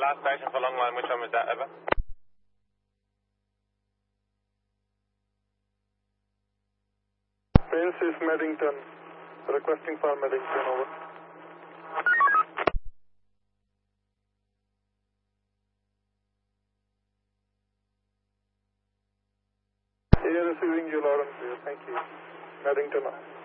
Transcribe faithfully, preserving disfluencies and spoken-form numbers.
last station for long line, which one was that, over? Francis Meddington, requesting for Meddington, over. Here receiving you, Lawrence, thank you. Meddington.